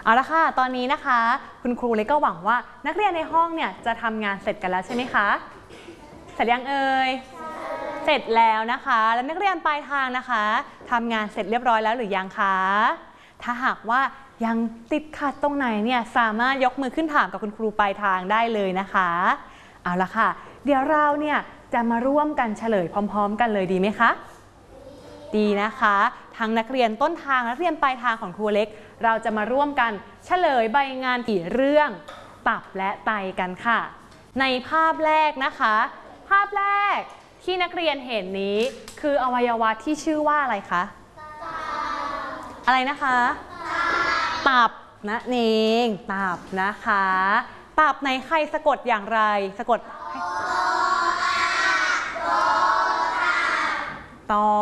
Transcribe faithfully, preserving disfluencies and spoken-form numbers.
เอาละค่ะตอนนี้นะคะคุณครูเล็กก็หวังว่านักเรียนในห้องเนี่ยจะทำงานเสร็จกันแล้วใช่ไหมคะเสร็จยังเอ่ยเสร็จแล้วนะคะแล้วนักเรียนปลายทางนะคะทำงานเสร็จเรียบร้อยแล้วหรือยังคะถ้าหากว่ายังติดขัดตรงไหนเนี่ยสามารถยกมือขึ้นถามกับคุณครูปลายทางได้เลยนะคะเอาละค่ะเดี๋ยวเราเนี่ยจะมาร่วมกันเฉลยพร้อมๆกันเลยดีไหมคะดีนะคะทั้งนักเรียนต้นทางนักเรียนปลายทางของครูเล็กเราจะมาร่วมกันเฉลยใบงานกี่เรื่องตับและไตกันค่ะในภาพแรกนะคะภาพแรกที่นักเรียนเห็นนี้คืออวัยวะที่ชื่อว่าอะไรคะอะไรนะคะตับนั่นเองตับนะคะตับในใครสะกดอย่างไรสะกดตอ